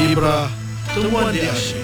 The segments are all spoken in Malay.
Ibrah, temuan dia asyik.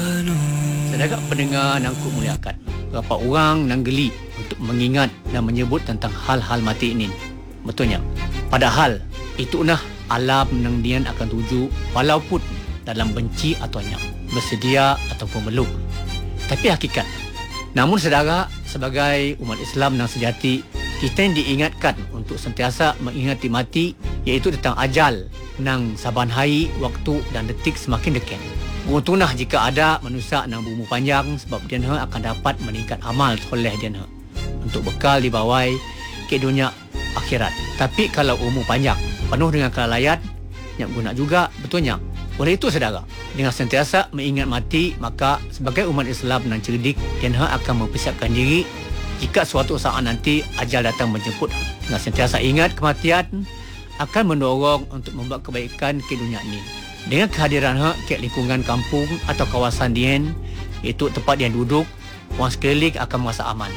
Sedangkan pendengar yang ku muliakan, berapa orang yang geli untuk mengingat dan menyebut tentang hal-hal mati ini. Betulnya, padahal itu nah alam yang dia akan tuju walaupun dalam benci atau nyak, bersedia ataupun belum. Tapi hakikat, namun saudara, sebagai umat Islam yang sejati, kita diingatkan untuk sentiasa mengingati mati, iaitu tentang ajal nang saban hari, waktu dan detik semakin dekat. Beruntunglah jika ada manusia yang berumur panjang, sebab dia akan dapat meningkat amal soleh dia untuk bekal di bawah ke dunia akhirat. Tapi kalau umur panjang penuh dengan kelalaian, yang guna juga betulnya. Oleh itu saudara, dengan sentiasa mengingat mati, maka sebagai umat Islam yang cerdik, dia akan mempersiapkan diri jika suatu saat nanti ajal datang menjemput. Dengan sentiasa ingat kematian akan mendorong untuk membuat kebaikan ke dunia ini. Dengan kehadiran ke lingkungan kampung atau kawasan dien, iaitu tempat dia duduk, orang sekeliling akan merasa aman.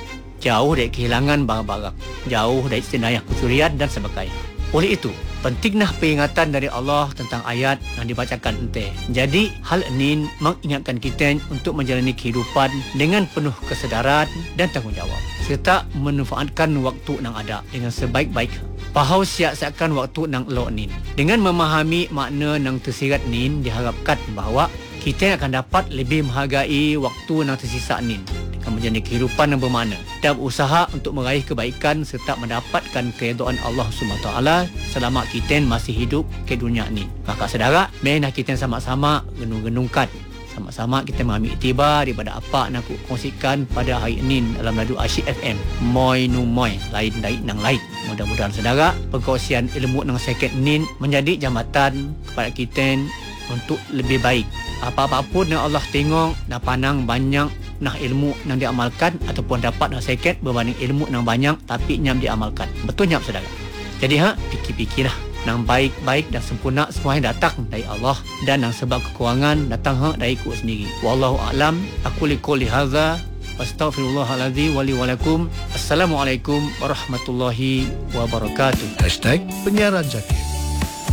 Jauh dari kehilangan barang-barang, jauh dari jenayah kecurian dan sebagainya. Oleh itu, pentinglah peringatan dari Allah tentang ayat yang dibacakan ente. Jadi, hal ini mengingatkan kita untuk menjalani kehidupan dengan penuh kesedaran dan tanggungjawab, serta memanfaatkan waktu yang ada dengan sebaik-baik. Pahau siap-siapkan waktu nang elok nin. Dengan memahami makna nang tersirat nin, diharapkan bahawa kita akan dapat lebih menghargai waktu nang tersisa nin dengan menjalani kehidupan yang bermakna dan berusaha untuk meraih kebaikan serta mendapatkan keredaan Allah SWT selama kita masih hidup ke dunia ni. Maka saudara, marilah kita sama-sama genung-genungkan, sama-sama kita mengambil iktibar daripada apa yang aku kongsikan pada hari ini dalam Ladu Asyik FM. Moi nu moi, lain dari nang lain. Mudah-mudahan saudara, perkongsian ilmu nang seket ni menjadi jambatan kepada kita untuk lebih baik. Apa-apa pun yang Allah tengok dan pandang banyak nah ilmu yang diamalkan ataupun dapat nasihat berbanding ilmu yang banyak tapi nyam diamalkan. Betul nyam saudara. Jadi fikir-fikirlah yang baik-baik dan sempurna semua yang datang dari Allah, dan yang sebab kekurangan datang dari ku sendiri. Wallahu a'lam. Aku liqouli hadza astaghfirullahaladzim wali walakum. Assalamualaikum warahmatullahi wabarakatuh. #penyiaran Zakir.